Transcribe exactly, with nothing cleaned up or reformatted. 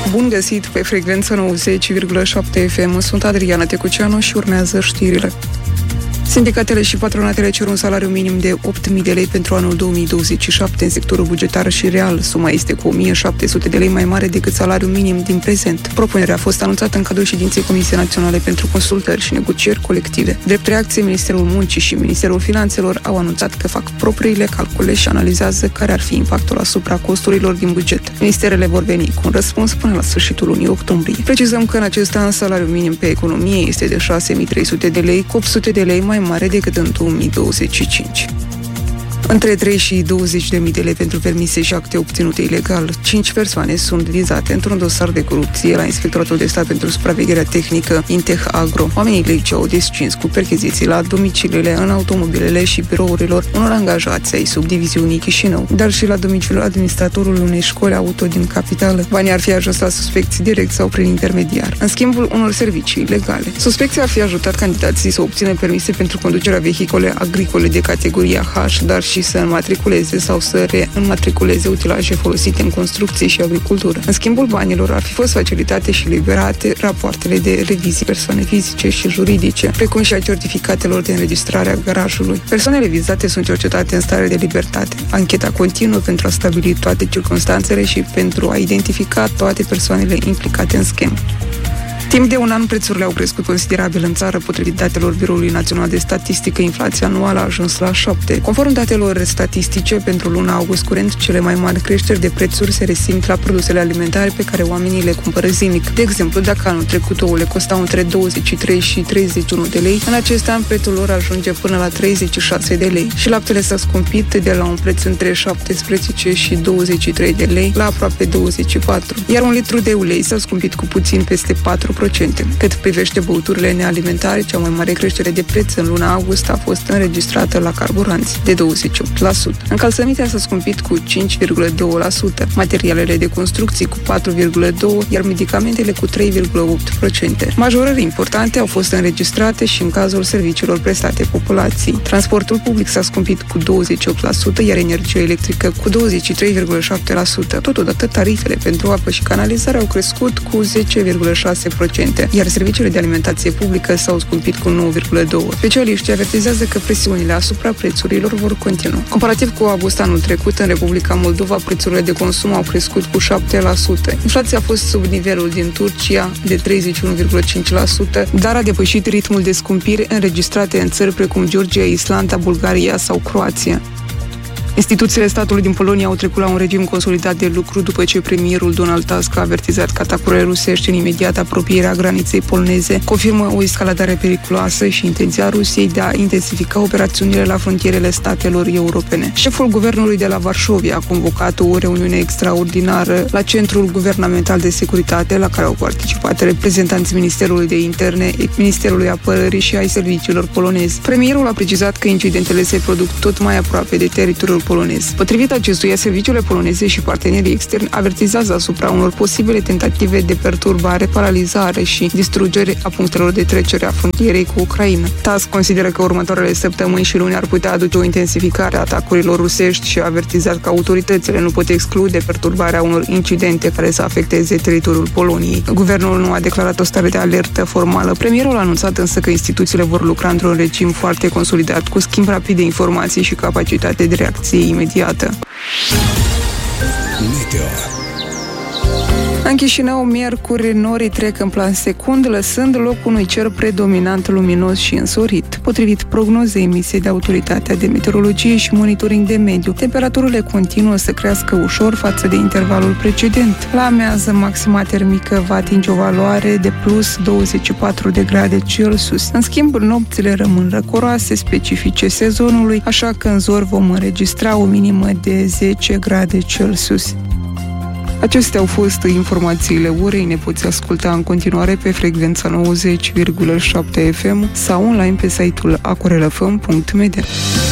Bun găsit pe frecvența nouăzeci virgulă șapte F M, sunt Adriana Tecuceanu și urmează știrile. Sindicatele și patronatele cer un salariu minim de opt mii de lei pentru anul două mii douăzeci și șapte în sectorul bugetar și real. Suma este cu o mie șapte sute de lei mai mare decât salariul minim din prezent. Propunerea a fost anunțată în cadrul ședinței Comisiei Naționale pentru Consultări și Negocieri Colective. Drept reacție, Ministerul Muncii și Ministerul Finanțelor au anunțat că fac propriile calcule și analizează care ar fi impactul asupra costurilor din buget. Ministerele vor veni cu un răspuns până la sfârșitul lunii octombrie. Precizăm că în acest an salariul minim pe economie este de șase mii trei sute de lei, cu opt sute de lei mai mare decât în două mii douăzeci și cinci. Între trei și douăzeci de mii de lei pentru permise și acte obținute ilegal. Cinci persoane sunt vizate într-un dosar de corupție la Inspectoratul de Stat pentru Supravegherea Tehnică Inteh Agro. Oamenii legi au descins cu percheziții la domiciliile, în automobilele și birourilor unor angajați ai subdiviziunii Chișinău, dar și la domiciliul administratorului unei școli auto din capitală. Banii ar fi ajuns la suspecți direct sau prin intermediar, în schimbul unor servicii ilegale. Suspecții ar fi ajutat candidații să obțină permise pentru conducerea vehicole agricole de categoria H, dar și să înmatriculeze sau să reînmatriculeze utilaje folosite în construcții și agricultură. În schimbul banilor ar fi fost facilitate și liberate rapoartele de revizii persoane fizice și juridice, precum și a certificatelor de înregistrare a garajului. Persoanele vizate sunt cercetate în stare de libertate. Ancheta continuă pentru a stabili toate circunstanțele și pentru a identifica toate persoanele implicate în schemă. Timp de un an, prețurile au crescut considerabil în țară. Potrivit datelor Biroului Național de Statistică, inflația anuală a ajuns la șapte. Conform datelor statistice, pentru luna august curent, cele mai mari creșteri de prețuri se resimt la produsele alimentare pe care oamenii le cumpără zilnic. De exemplu, dacă anul trecut ouăle costau între douăzeci și trei și treizeci și unu de lei, în acest an prețul lor ajunge până la treizeci și șase de lei. Și laptele s-a scumpit de la un preț între șaptesprezece și douăzeci și trei de lei la aproape douăzeci și patru. Iar un litru de ulei s-a scumpit cu puțin peste patru la sută. Cât privește băuturile nealimentare, cea mai mare creștere de preț în luna august a fost înregistrată la carburanți, de douăzeci și opt la sută. Încălțămintea s-a scumpit cu cinci virgulă doi la sută, materialele de construcții cu patru virgulă doi la sută, iar medicamentele cu trei virgulă opt la sută. Majorări importante au fost înregistrate și în cazul serviciilor prestate populației. Transportul public s-a scumpit cu douăzeci și opt la sută, iar energia electrică cu douăzeci și trei virgulă șapte la sută. Totodată, tarifele pentru apă și canalizare au crescut cu zece virgulă șase la sută, iar serviciile de alimentație publică s-au scumpit cu nouă virgulă doi la sută. Specialiștii avertizează că presiunile asupra prețurilor vor continua. Comparativ cu august anul trecut, în Republica Moldova, prețurile de consum au crescut cu șapte la sută. Inflația a fost sub nivelul din Turcia de treizeci și unu virgulă cinci la sută, dar a depășit ritmul de scumpiri înregistrate în țări precum Georgia, Islanda, Bulgaria sau Croația. Instituțiile statului din Polonia au trecut la un regim consolidat de lucru după ce premierul Donald Tusk a avertizat că atacurile rusești în imediată apropierea graniței poloneze confirmă o escaladare periculoasă și intenția Rusiei de a intensifica operațiunile la frontierele statelor europene. Șeful guvernului de la Varșovia a convocat o reuniune extraordinară la Centrul Guvernamental de Securitate, la care au participat reprezentanții Ministerului de Interne, Ministerului Apărării și ai serviciilor polonezi. Premierul a precizat că incidentele se produc tot mai aproape de teritoriul polonez. Potrivit acestuia, serviciile poloneze și partenerii externi avertizează asupra unor posibile tentative de perturbare, paralizare și distrugere a punctelor de trecere a frontierei cu Ucraina. Tusk consideră că următoarele săptămâni și luni ar putea aduce o intensificare a atacurilor rusești și a avertizat că autoritățile nu pot exclude perturbarea unor incidente care să afecteze teritoriul Poloniei. Guvernul nu a declarat o stare de alertă formală. Premierul a anunțat însă că instituțiile vor lucra într-un regim foarte consolidat, cu schimb rapid de informații și capacitate de reacție imediată. Meteo. În Chișinău, miercuri, norii trec în plan secund, lăsând loc unui cer predominant luminos și însorit. Potrivit prognozei emise de Autoritatea de Meteorologie și Monitoring de Mediu, temperaturile continuă să crească ușor față de intervalul precedent. La amiază, maxima termică va atinge o valoare de plus douăzeci și patru de grade Celsius. În schimb, nopțile rămân răcoroase, specifice sezonului, așa că în zor vom înregistra o minimă de zece grade Celsius. Acestea au fost informațiile orei. Ne poți asculta în continuare pe frecvența nouăzeci virgulă șapte F M sau online pe site-ul acorelafm punct media.